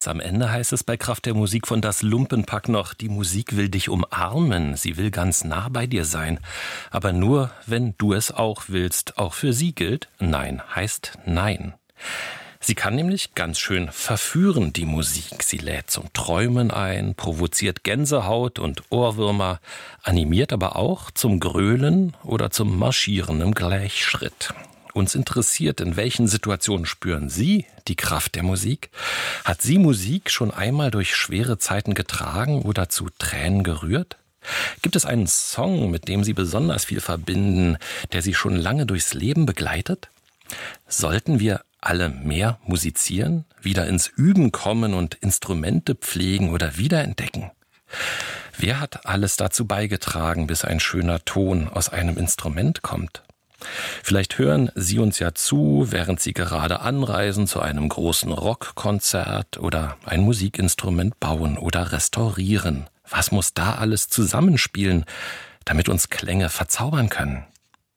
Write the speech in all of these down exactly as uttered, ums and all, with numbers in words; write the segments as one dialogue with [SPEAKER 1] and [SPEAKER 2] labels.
[SPEAKER 1] Kurz am Ende heißt es bei Kraft der Musik von Das Lumpenpack noch: Die Musik will dich umarmen, sie will ganz nah bei dir sein. Aber nur, wenn du es auch willst. Auch für sie gilt: Nein heißt Nein. Sie kann nämlich ganz schön verführen, die Musik. Sie lädt zum Träumen ein, provoziert Gänsehaut und Ohrwürmer, animiert aber auch zum Grölen oder zum Marschieren im Gleichschritt. Uns interessiert, in welchen Situationen spüren Sie die Kraft der Musik? Hat Sie Musik schon einmal durch schwere Zeiten getragen oder zu Tränen gerührt? Gibt es einen Song, mit dem Sie besonders viel verbinden, der Sie schon lange durchs Leben begleitet? Sollten wir alle mehr musizieren, wieder ins Üben kommen und Instrumente pflegen oder wiederentdecken? Wer hat alles dazu beigetragen, bis ein schöner Ton aus einem Instrument kommt? Vielleicht hören Sie uns ja zu, während Sie gerade anreisen zu einem großen Rockkonzert oder ein Musikinstrument bauen oder restaurieren. Was muss da alles zusammenspielen, damit uns Klänge verzaubern können?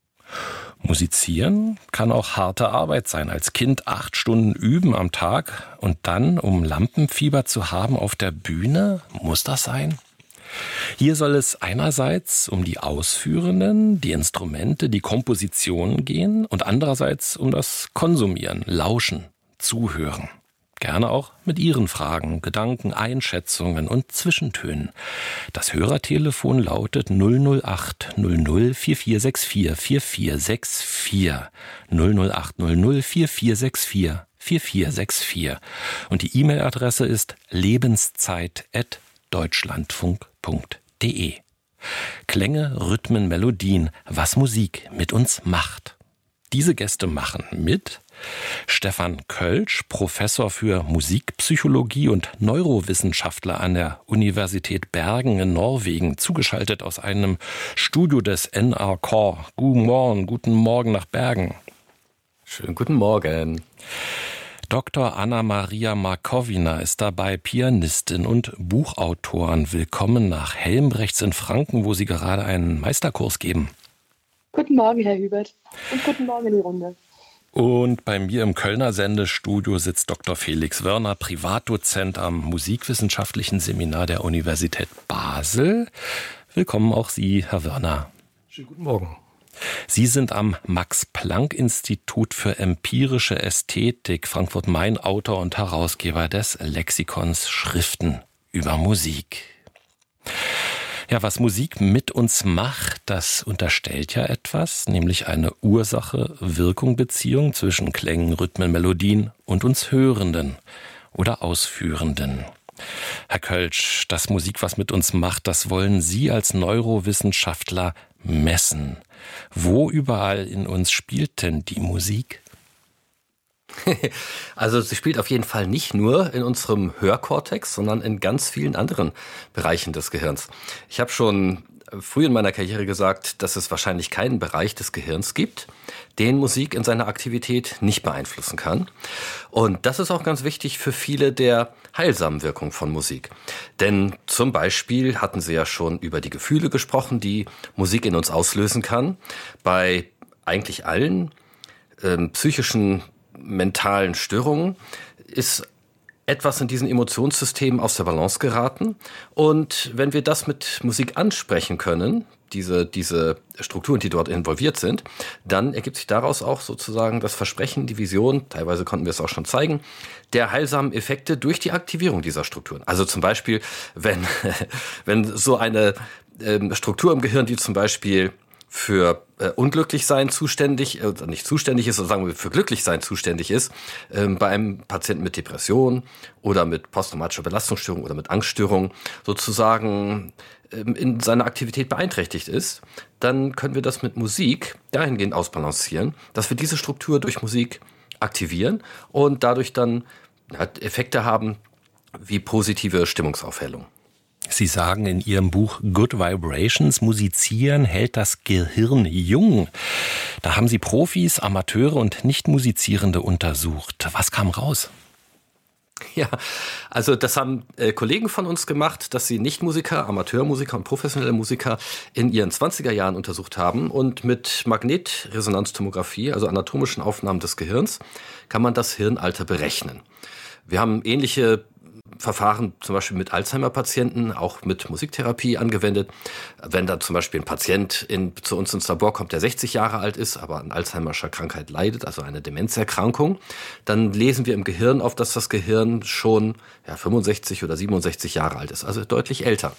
[SPEAKER 1] Musizieren kann auch harte Arbeit sein. Als Kind acht Stunden üben am Tag und dann, um Lampenfieber zu haben auf der Bühne, muss das sein? Hier soll es einerseits um die Ausführenden, die Instrumente, die Kompositionen gehen und andererseits um das Konsumieren, Lauschen, Zuhören. Gerne auch mit Ihren Fragen, Gedanken, Einschätzungen und Zwischentönen. Das Hörertelefon lautet null null acht null null vier vier sechs vier vier vier sechs vier. null null acht null null vier vier sechs vier vier vier sechs vier. Und die E-Mail-Adresse ist lebenszeit at deutschlandfunk punkt de. Klänge, Rhythmen, Melodien, was Musik mit uns macht. Diese Gäste machen mit Stefan Kölsch, Professor für Musikpsychologie und Neurowissenschaftler an der Universität Bergen in Norwegen, zugeschaltet aus einem Studio des N R K. Guten Morgen, guten Morgen nach Bergen.
[SPEAKER 2] Schönen guten Morgen.
[SPEAKER 1] Doktor Anna-Maria Markowina ist dabei, Pianistin und Buchautorin. Willkommen nach Helmbrechts in Franken, wo Sie gerade einen Meisterkurs geben.
[SPEAKER 3] Guten Morgen, Herr Hubert. Und guten Morgen in die Runde.
[SPEAKER 1] Und bei mir im Kölner Sendestudio sitzt Doktor Felix Wörner, Privatdozent am Musikwissenschaftlichen Seminar der Universität Basel. Willkommen auch Sie, Herr Wörner.
[SPEAKER 2] Schönen guten Morgen.
[SPEAKER 1] Sie sind am Max-Planck-Institut für empirische Ästhetik Frankfurt-Main Autor und Herausgeber des Lexikons Schriften über Musik. Ja, was Musik mit uns macht, das unterstellt ja etwas, nämlich eine Ursache-Wirkung-Beziehung zwischen Klängen, Rhythmen, Melodien und uns Hörenden oder Ausführenden. Herr Kölsch, das Musik, was mit uns macht, das wollen Sie als Neurowissenschaftler messen. Wo überall in uns spielt denn die Musik?
[SPEAKER 2] Also sie spielt auf jeden Fall nicht nur in unserem Hörkortex, sondern in ganz vielen anderen Bereichen des Gehirns. Ich habe schon früh in meiner Karriere gesagt, dass es wahrscheinlich keinen Bereich des Gehirns gibt, den Musik in seiner Aktivität nicht beeinflussen kann. Und das ist auch ganz wichtig für viele der heilsamen Wirkungen von Musik. Denn zum Beispiel hatten Sie ja schon über die Gefühle gesprochen, die Musik in uns auslösen kann. Bei eigentlich allen ähm, psychischen mentalen Störungen ist etwas in diesen Emotionssystemen aus der Balance geraten. Und wenn wir das mit Musik ansprechen können, diese, diese Strukturen, die dort involviert sind, dann ergibt sich daraus auch sozusagen das Versprechen, die Vision, teilweise konnten wir es auch schon zeigen, der heilsamen Effekte durch die Aktivierung dieser Strukturen. Also zum Beispiel, wenn, wenn so eine ähm, Struktur im Gehirn, die zum Beispiel für äh, Unglücklichsein zuständig, äh, nicht zuständig ist, sondern sagen wir für Glücklichsein zuständig ist, äh, bei einem Patienten mit Depression oder mit posttraumatischer Belastungsstörung oder mit Angststörung sozusagen äh, in seiner Aktivität beeinträchtigt ist, dann können wir das mit Musik dahingehend ausbalancieren, dass wir diese Struktur durch Musik aktivieren und dadurch dann ja, Effekte haben wie positive Stimmungsaufhellung.
[SPEAKER 1] Sie sagen in Ihrem Buch Good Vibrations, Musizieren hält das Gehirn jung. Da haben Sie Profis, Amateure und Nicht-Musizierende untersucht. Was kam raus?
[SPEAKER 2] Ja, also das haben äh, Kollegen von uns gemacht, dass sie Nichtmusiker, Amateurmusiker und professionelle Musiker in ihren zwanziger Jahren untersucht haben. Und mit Magnetresonanztomographie, also anatomischen Aufnahmen des Gehirns, kann man das Hirnalter berechnen. Wir haben ähnliche Verfahren zum Beispiel mit Alzheimer-Patienten, auch mit Musiktherapie angewendet. Wenn da zum Beispiel ein Patient in, zu uns ins Labor kommt, der sechzig Jahre alt ist, aber an Alzheimerscher Krankheit leidet, also eine Demenzerkrankung, dann lesen wir im Gehirn auf, dass das Gehirn schon ja, fünfundsechzig oder siebenundsechzig Jahre alt ist, also deutlich älter.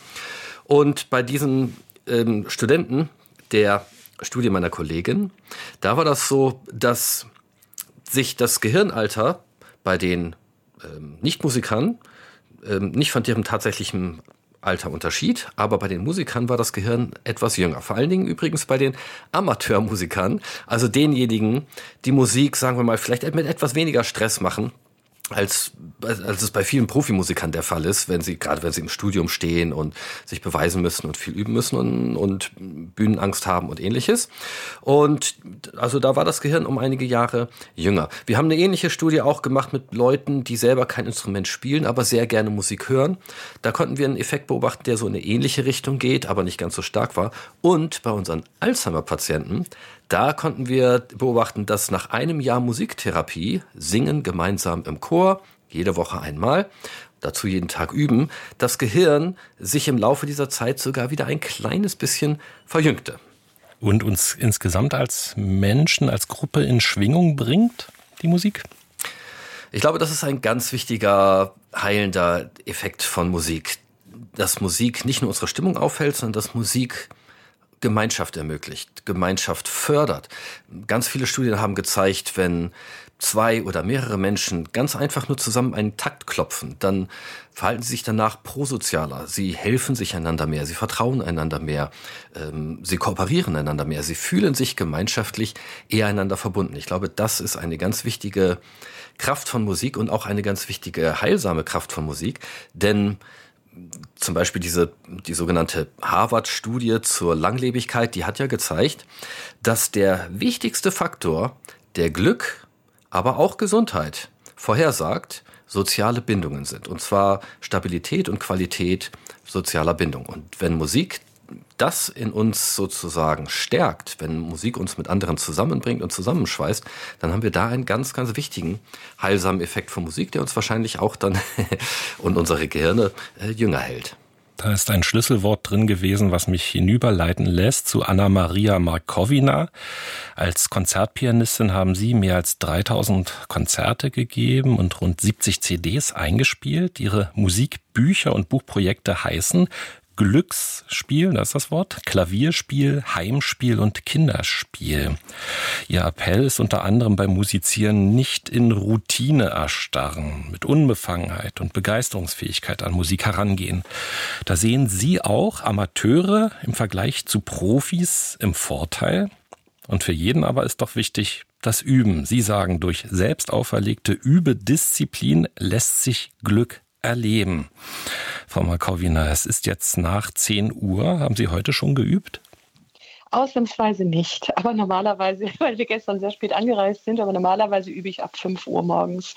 [SPEAKER 2] Und bei diesen ähm, Studenten der Studie meiner Kollegin, da war das so, dass sich das Gehirnalter bei den ähm, Nichtmusikern ähm, nicht von deren tatsächlichem Alter unterschied, aber bei den Musikern war das Gehirn etwas jünger. Vor allen Dingen übrigens bei den Amateurmusikern, also denjenigen, die Musik, sagen wir mal, vielleicht mit etwas weniger Stress machen, als, als es bei vielen Profimusikern der Fall ist, wenn sie, gerade wenn sie im Studium stehen und sich beweisen müssen und viel üben müssen und, und Bühnenangst haben und ähnliches. Und also da war das Gehirn um einige Jahre jünger. Wir haben eine ähnliche Studie auch gemacht mit Leuten, die selber kein Instrument spielen, aber sehr gerne Musik hören. Da konnten wir einen Effekt beobachten, der so in eine ähnliche Richtung geht, aber nicht ganz so stark war. Und bei unseren Alzheimer-Patienten, da konnten wir beobachten, dass nach einem Jahr Musiktherapie, Singen gemeinsam im Chor, jede Woche einmal, dazu jeden Tag üben, das Gehirn sich im Laufe dieser Zeit sogar wieder ein kleines bisschen verjüngte.
[SPEAKER 1] Und uns insgesamt als Menschen, als Gruppe in Schwingung bringt, die Musik?
[SPEAKER 2] Ich glaube, das ist ein ganz wichtiger, heilender Effekt von Musik. Dass Musik nicht nur unsere Stimmung aufhält, sondern dass Musik Gemeinschaft ermöglicht, Gemeinschaft fördert. Ganz viele Studien haben gezeigt, wenn zwei oder mehrere Menschen ganz einfach nur zusammen einen Takt klopfen, dann verhalten sie sich danach prosozialer. Sie helfen sich einander mehr, sie vertrauen einander mehr, ähm, sie kooperieren einander mehr, sie fühlen sich gemeinschaftlich eher einander verbunden. Ich glaube, das ist eine ganz wichtige Kraft von Musik und auch eine ganz wichtige heilsame Kraft von Musik, denn zum Beispiel diese, die sogenannte Harvard-Studie zur Langlebigkeit, die hat ja gezeigt, dass der wichtigste Faktor, der Glück, aber auch Gesundheit vorhersagt, soziale Bindungen sind. Und zwar Stabilität und Qualität sozialer Bindung. Und wenn Musik das in uns sozusagen stärkt, wenn Musik uns mit anderen zusammenbringt und zusammenschweißt, dann haben wir da einen ganz, ganz wichtigen heilsamen Effekt von Musik, der uns wahrscheinlich auch dann und unsere Gehirne äh, jünger hält.
[SPEAKER 1] Da ist ein Schlüsselwort drin gewesen, was mich hinüberleiten lässt zu Anna-Maria Markowina. Als Konzertpianistin haben Sie mehr als dreitausend Konzerte gegeben und rund siebzig C Ds eingespielt. Ihre Musikbücher und Buchprojekte heißen Glücksspiel, das ist das Wort, Klavierspiel, Heimspiel und Kinderspiel. Ihr Appell ist unter anderem beim Musizieren nicht in Routine erstarren, mit Unbefangenheit und Begeisterungsfähigkeit an Musik herangehen. Da sehen Sie auch Amateure im Vergleich zu Profis im Vorteil. Und für jeden aber ist doch wichtig, das Üben. Sie sagen, durch selbst auferlegte Übedisziplin lässt sich Glück erleben. Frau Markowina, es ist jetzt nach zehn Uhr. Haben Sie heute schon geübt?
[SPEAKER 3] Ausnahmsweise nicht. Aber normalerweise, weil wir gestern sehr spät angereist sind, aber normalerweise übe ich ab fünf Uhr morgens.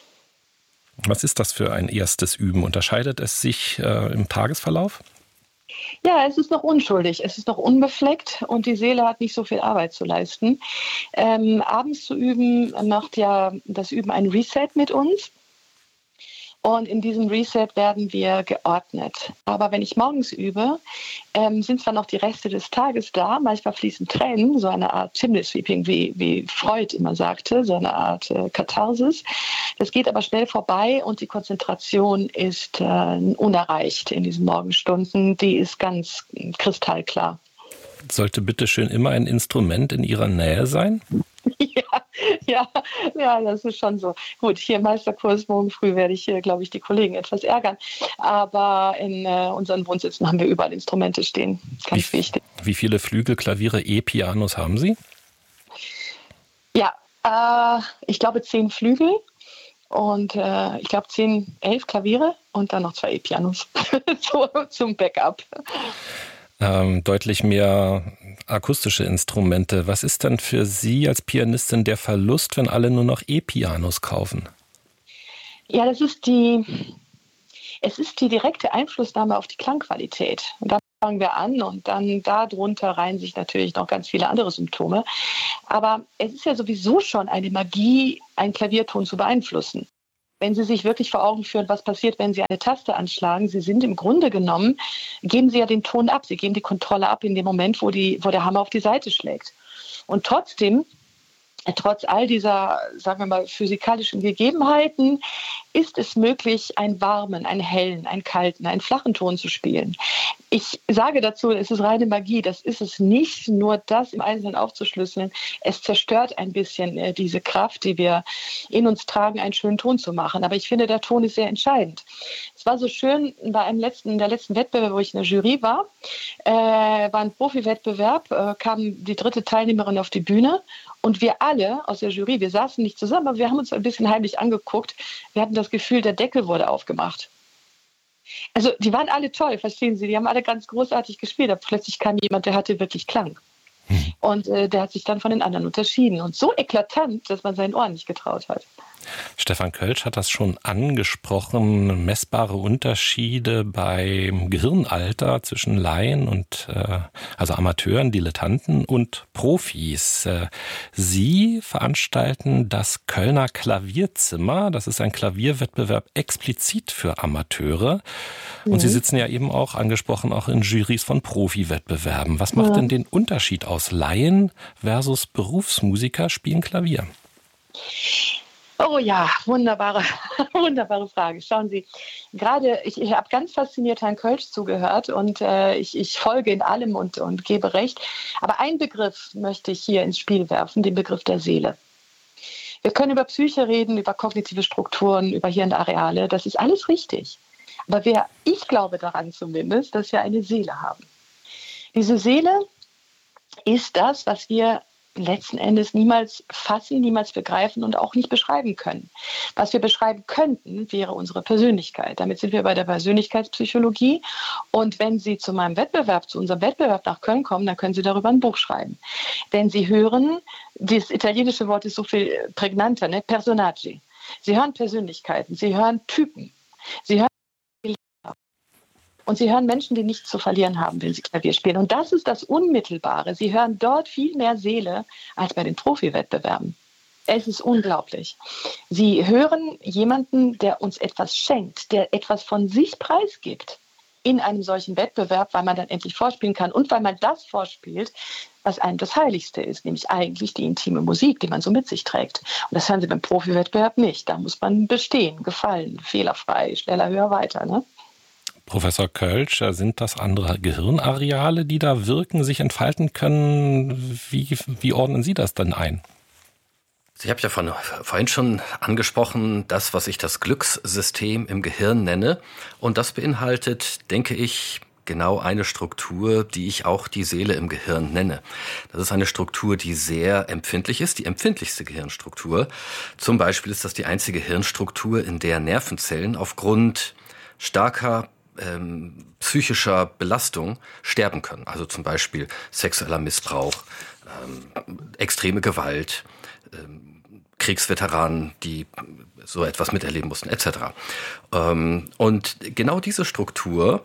[SPEAKER 1] Was ist das für ein erstes Üben? Unterscheidet es sich äh, im Tagesverlauf?
[SPEAKER 3] Ja, es ist noch unschuldig, es ist noch unbefleckt und die Seele hat nicht so viel Arbeit zu leisten. Ähm, abends zu üben macht ja das Üben ein Reset mit uns. Und in diesem Reset werden wir geordnet. Aber wenn ich morgens übe, ähm, sind zwar noch die Reste des Tages da, manchmal fließen Tränen, so eine Art Chimney-Sweeping, wie, wie Freud immer sagte, so eine Art äh, Katharsis. Das geht aber schnell vorbei und die Konzentration ist äh, unerreicht in diesen Morgenstunden. Die ist ganz kristallklar.
[SPEAKER 1] Sollte bitte schön immer ein Instrument in Ihrer Nähe sein?
[SPEAKER 3] Ja, ja, ja, das ist schon so. Gut, hier im Meisterkurs morgen früh werde ich, glaube ich, die Kollegen etwas ärgern. Aber in äh, unseren Wohnsitzen haben wir überall Instrumente stehen. Ganz
[SPEAKER 1] wie,
[SPEAKER 3] wichtig.
[SPEAKER 1] Wie viele Flügel, Klaviere, E-Pianos haben Sie?
[SPEAKER 3] Ja, äh, ich glaube zehn Flügel und äh, ich glaube zehn, elf Klaviere und dann noch zwei E-Pianos so, zum Backup.
[SPEAKER 1] Ähm, deutlich mehr akustische Instrumente. Was ist denn für Sie als Pianistin der Verlust, wenn alle nur noch E-Pianos kaufen?
[SPEAKER 3] Ja, das ist die, es ist die direkte Einflussnahme auf die Klangqualität. Und da fangen wir an und dann darunter reihen sich natürlich noch ganz viele andere Symptome. Aber es ist ja sowieso schon eine Magie, einen Klavierton zu beeinflussen. wenn Sie sich wirklich vor Augen führen, was passiert, wenn Sie eine Taste anschlagen, Sie sind im Grunde genommen, geben Sie ja den Ton ab. Sie geben die Kontrolle ab in dem Moment, wo, die, wo der Hammer auf die Seite schlägt. Und trotzdem, trotz all dieser, sagen wir mal, physikalischen Gegebenheiten, ist es möglich, einen warmen, einen hellen, einen kalten, einen flachen Ton zu spielen. Ich sage dazu, es ist reine Magie. Das ist es nicht, nur das im Einzelnen aufzuschlüsseln. Es zerstört ein bisschen äh, diese Kraft, die wir in uns tragen, einen schönen Ton zu machen. Aber ich finde, der Ton ist sehr entscheidend. Es war so schön, bei einem letzten, der letzten Wettbewerb, wo ich in der Jury war, äh, war ein Profi-Wettbewerb, äh, kam die dritte Teilnehmerin auf die Bühne und wir alle aus der Jury, wir saßen nicht zusammen, aber wir haben uns ein bisschen heimlich angeguckt. Wir hatten das Gefühl, der Deckel wurde aufgemacht. Also die waren alle toll, verstehen Sie, die haben alle ganz großartig gespielt, aber plötzlich kam jemand, der hatte wirklich Klang. Und äh, der hat sich dann von den anderen unterschieden und so eklatant, dass man seinen Ohren nicht getraut hat.
[SPEAKER 1] Stefan Kölsch hat das schon angesprochen, messbare Unterschiede beim Gehirnalter zwischen Laien und äh, also Amateuren, Dilettanten und Profis. Äh, Sie veranstalten das Kölner Klavierzimmer, das ist ein Klavierwettbewerb explizit für Amateure. Und mhm. Sie sitzen ja eben auch, angesprochen, auch in Jurys von Profi-Wettbewerben. Was macht ja. denn den Unterschied aus Laien versus Berufsmusiker spielen Klavier?
[SPEAKER 3] Oh ja, wunderbare, wunderbare Frage. Schauen Sie, gerade ich, ich habe ganz fasziniert Herrn Kölsch zugehört und äh, ich, ich folge in allem und, und gebe recht. Aber einen Begriff möchte ich hier ins Spiel werfen, den Begriff der Seele. Wir können über Psyche reden, über kognitive Strukturen, über Hirnareale, das ist alles richtig. Aber wir, ich glaube daran zumindest, dass wir eine Seele haben. Diese Seele ist das, was wir letzten Endes niemals fassen, niemals begreifen und auch nicht beschreiben können. Was wir beschreiben könnten, wäre unsere Persönlichkeit. Damit sind wir bei der Persönlichkeitspsychologie. Und wenn Sie zu meinem Wettbewerb, zu unserem Wettbewerb nach Köln kommen, dann können Sie darüber ein Buch schreiben. Denn Sie hören, das italienische Wort ist so viel prägnanter, ne? Personaggi. Sie hören Persönlichkeiten, Sie hören Typen, Sie hören Und Sie hören Menschen, die nichts zu verlieren haben, wenn sie Klavier spielen. Und das ist das Unmittelbare. Sie hören dort viel mehr Seele als bei den Profi-Wettbewerben. Es ist unglaublich. Sie hören jemanden, der uns etwas schenkt, der etwas von sich preisgibt in einem solchen Wettbewerb, weil man dann endlich vorspielen kann und weil man das vorspielt, was einem das Heiligste ist, nämlich eigentlich die intime Musik, die man so mit sich trägt. Und das hören Sie beim Profi-Wettbewerb nicht. Da muss man bestehen, gefallen, fehlerfrei, schneller, höher, weiter, ne?
[SPEAKER 1] Professor Kölsch, sind das andere Gehirnareale, die da wirken, sich entfalten können? Wie, wie ordnen Sie das denn ein?
[SPEAKER 2] Ich habe ja von, vorhin schon angesprochen, das, was ich das Glückssystem im Gehirn nenne. Und das beinhaltet, denke ich, genau eine Struktur, die ich auch die Seele im Gehirn nenne. Das ist eine Struktur, die sehr empfindlich ist, die empfindlichste Gehirnstruktur. Zum Beispiel ist das die einzige Hirnstruktur, in der Nervenzellen aufgrund starker Ähm, psychischer Belastung sterben können. Also zum Beispiel sexueller Missbrauch, ähm, extreme Gewalt, ähm, Kriegsveteranen, die so etwas miterleben mussten, et cetera. Ähm, und genau diese Struktur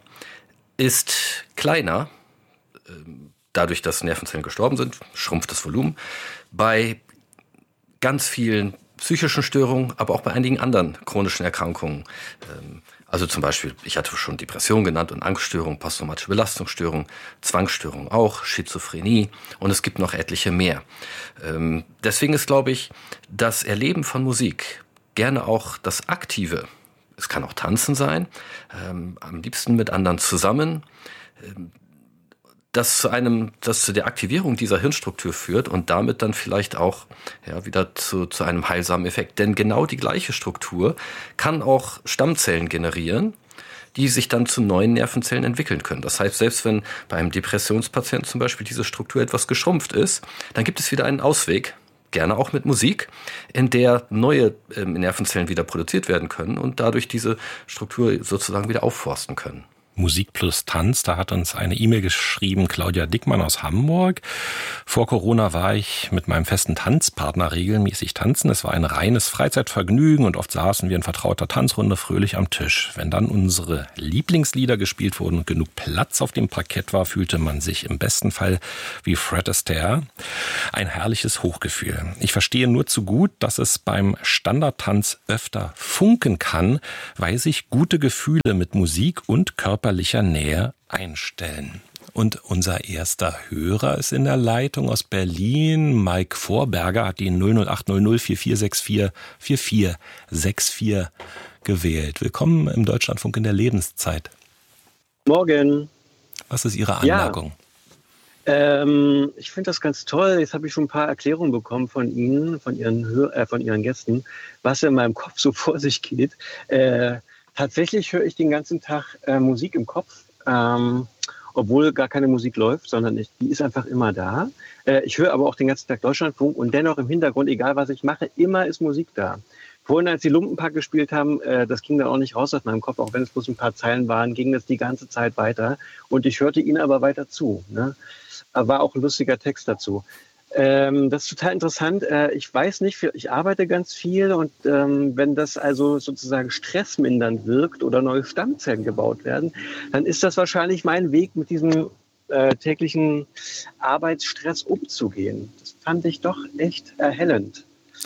[SPEAKER 2] ist kleiner, ähm, dadurch, dass Nervenzellen gestorben sind, schrumpft das Volumen, bei ganz vielen psychischen Störungen, aber auch bei einigen anderen chronischen Erkrankungen. Ähm, Also zum Beispiel, ich hatte schon Depression genannt und Angststörung, posttraumatische Belastungsstörung, Zwangsstörung auch, Schizophrenie und es gibt noch etliche mehr. Ähm, deswegen ist, glaube ich, das Erleben von Musik, gerne auch das Aktive, es kann auch Tanzen sein, ähm, am liebsten mit anderen zusammen, ähm, das zu einem, das zu der Aktivierung dieser Hirnstruktur führt und damit dann vielleicht auch ja, wieder zu, zu einem heilsamen Effekt. Denn genau die gleiche Struktur kann auch Stammzellen generieren, die sich dann zu neuen Nervenzellen entwickeln können. Das heißt, selbst wenn bei einem Depressionspatienten zum Beispiel diese Struktur etwas geschrumpft ist, dann gibt es wieder einen Ausweg, gerne auch mit Musik, in der neue ähm, Nervenzellen wieder produziert werden können und dadurch diese Struktur sozusagen wieder aufforsten können.
[SPEAKER 1] Musik plus Tanz. Da hat uns eine E-Mail geschrieben, Claudia Dickmann aus Hamburg. Vor Corona war ich mit meinem festen Tanzpartner regelmäßig tanzen. Es war ein reines Freizeitvergnügen und oft saßen wir in vertrauter Tanzrunde fröhlich am Tisch. Wenn dann unsere Lieblingslieder gespielt wurden und genug Platz auf dem Parkett war, fühlte man sich im besten Fall wie Fred Astaire. Ein herrliches Hochgefühl. Ich verstehe nur zu gut, dass es beim Standardtanz öfter funken kann, weil sich gute Gefühle mit Musik und körperlicher Nähe einstellen. Und unser erster Hörer ist in der Leitung aus Berlin. Mike Vorberger hat die null null acht null null vier vier sechs vier vier vier sechs vier gewählt. Willkommen im Deutschlandfunk in der Lebenszeit.
[SPEAKER 4] Morgen.
[SPEAKER 1] Was ist Ihre Anmerkung?
[SPEAKER 4] Ja, ähm, ich finde das ganz toll. Jetzt habe ich schon ein paar Erklärungen bekommen von Ihnen, von Ihren, Hör- äh, von Ihren Gästen, was in meinem Kopf so vor sich geht. Äh, tatsächlich höre ich den ganzen Tag äh, Musik im Kopf. Ähm, obwohl gar keine Musik läuft, sondern ich, die ist einfach immer da. Äh, ich höre aber auch den ganzen Tag Deutschlandfunk und dennoch im Hintergrund, egal was ich mache, immer ist Musik da. Vorhin, als die Lumpenpack gespielt haben, äh, das ging dann auch nicht raus aus meinem Kopf, auch wenn es bloß ein paar Zeilen waren, ging das die ganze Zeit weiter. Und ich hörte ihnen aber weiter zu. Ne? War auch ein lustiger Text dazu. Ähm, das ist total interessant. Äh, ich weiß nicht, ich arbeite ganz viel und ähm, wenn das also sozusagen stressmindernd wirkt oder neue Stammzellen gebaut werden, dann ist das wahrscheinlich mein Weg, mit diesem äh, täglichen Arbeitsstress umzugehen. Das fand ich doch echt erhellend.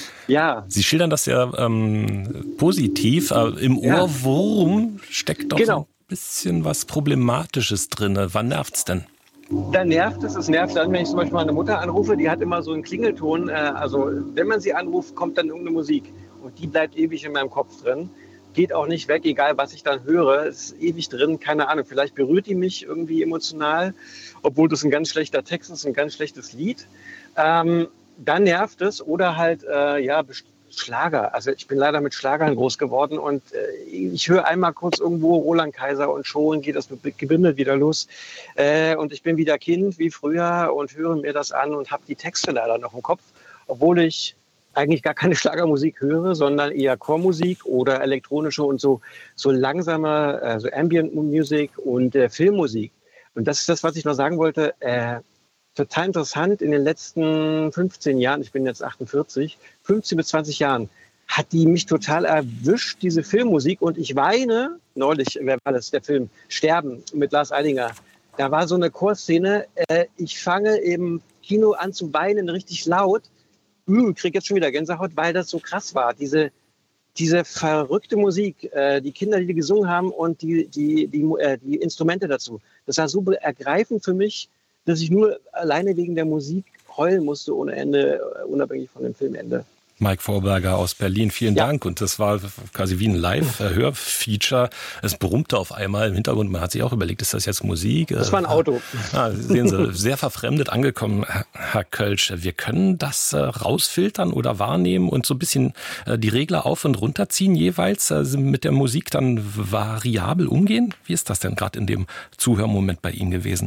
[SPEAKER 4] Ja.
[SPEAKER 1] Sie schildern das ja ähm, positiv. Äh, Im
[SPEAKER 4] Ja.
[SPEAKER 1] Ohrwurm steckt doch
[SPEAKER 4] Genau.
[SPEAKER 1] so ein bisschen was Problematisches drin. Wann nervt's denn?
[SPEAKER 4] Da nervt es, es nervt dann, wenn ich zum Beispiel meine Mutter anrufe, die hat immer so einen Klingelton, äh, also wenn man sie anruft, kommt dann irgendeine Musik und die bleibt ewig in meinem Kopf drin, geht auch nicht weg, egal was ich dann höre, ist ewig drin, keine Ahnung, vielleicht berührt die mich irgendwie emotional, obwohl das ein ganz schlechter Text ist, ein ganz schlechtes Lied, ähm, dann nervt es oder halt, äh, ja, Schlager. Also ich bin leider mit Schlagern groß geworden und äh, ich höre einmal kurz irgendwo Roland Kaiser und schon geht das Gebimmel wieder los. Äh, und ich bin wieder Kind wie früher und höre mir das an und habe die Texte leider noch im Kopf, obwohl ich eigentlich gar keine Schlagermusik höre, sondern eher Chormusik oder elektronische und so, so langsame, äh, so Ambient Music und äh, Filmmusik. Und das ist das, was ich noch sagen wollte. Äh, Total interessant, in den letzten fünfzehn Jahren, ich bin jetzt achtundvierzig, fünfzehn bis zwanzig Jahren, hat die mich total erwischt, diese Filmmusik. Und ich weine, neulich, wer war das, der Film Sterben mit Lars Eidinger. Da war so eine Chorszene, äh, ich fange im Kino an zu weinen, richtig laut. Ich kriege jetzt schon wieder Gänsehaut, weil das so krass war. Diese, diese verrückte Musik, äh, die Kinder, die gesungen haben und die, die, die, äh, die Instrumente dazu. Das war so ergreifend für mich, dass ich nur alleine wegen der Musik heulen musste ohne Ende, unabhängig von dem Filmende.
[SPEAKER 1] Mike Vorberger aus Berlin, vielen
[SPEAKER 4] Ja.
[SPEAKER 1] Dank. Und das war quasi wie ein Live-Hörfeature. Es brummte auf einmal im Hintergrund. Man hat sich auch überlegt, ist das jetzt Musik?
[SPEAKER 4] Das war ein Auto.
[SPEAKER 1] Ah, sehen Sie, sehr verfremdet angekommen, Herr Kölsch. Wir können das äh, rausfiltern oder wahrnehmen und so ein bisschen äh, die Regler auf- und runterziehen jeweils, äh, mit der Musik dann variabel umgehen? Wie ist das denn gerade in dem Zuhörmoment bei Ihnen gewesen?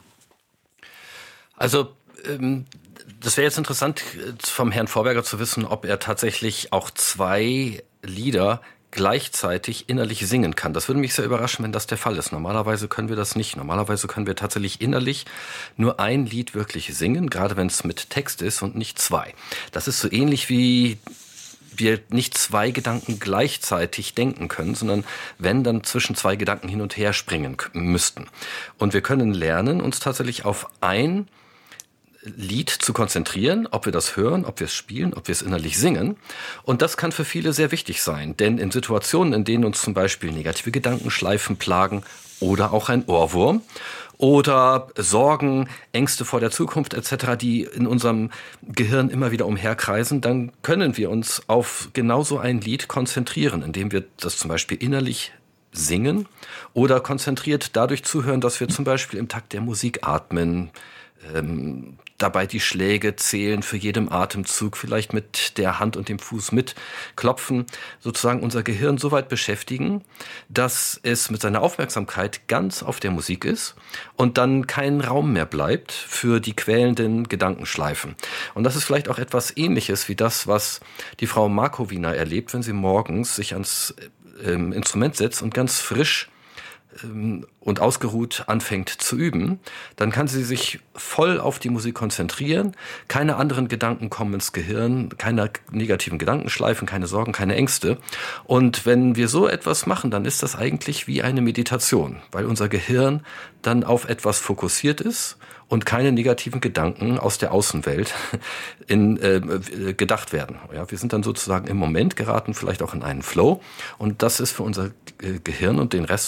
[SPEAKER 2] Also ähm, das wäre jetzt interessant vom Herrn Vorberger zu wissen, ob er tatsächlich auch zwei Lieder gleichzeitig innerlich singen kann. Das würde mich sehr überraschen, wenn das der Fall ist. Normalerweise können wir das nicht. Normalerweise können wir tatsächlich innerlich nur ein Lied wirklich singen, gerade wenn es mit Text ist und nicht zwei. Das ist so ähnlich wie wir nicht zwei Gedanken gleichzeitig denken können, sondern wenn, dann zwischen zwei Gedanken hin und her springen müssten. Und wir können lernen, uns tatsächlich auf ein Lied zu konzentrieren, ob wir das hören, ob wir es spielen, ob wir es innerlich singen. Und das kann für viele sehr wichtig sein, denn in Situationen, in denen uns zum Beispiel negative Gedankenschleifen plagen oder auch ein Ohrwurm oder Sorgen, Ängste vor der Zukunft et cetera, die in unserem Gehirn immer wieder umherkreisen, dann können wir uns auf genau so ein Lied konzentrieren, indem wir das zum Beispiel innerlich singen oder konzentriert dadurch zuhören, dass wir zum Beispiel im Takt der Musik atmen, ähm, dabei die Schläge zählen für jedem Atemzug, vielleicht mit der Hand und dem Fuß mitklopfen, sozusagen unser Gehirn so weit beschäftigen, dass es mit seiner Aufmerksamkeit ganz auf der Musik ist und dann kein Raum mehr bleibt für die quälenden Gedankenschleifen. Und das ist vielleicht auch etwas Ähnliches wie das, was die Frau Markowiner erlebt, wenn sie morgens sich ans ähm, Instrument setzt und ganz frisch ähm, und ausgeruht anfängt zu üben, dann kann sie sich voll auf die Musik konzentrieren. Keine anderen Gedanken kommen ins Gehirn, keine negativen Gedankenschleifen, keine Sorgen, keine Ängste. Und wenn wir so etwas machen, dann ist das eigentlich wie eine Meditation, weil unser Gehirn dann auf etwas fokussiert ist und keine negativen Gedanken aus der Außenwelt in, äh, gedacht werden. Ja, wir sind dann sozusagen im Moment, geraten vielleicht auch in einen Flow. Und das ist für unser Gehirn und den Rest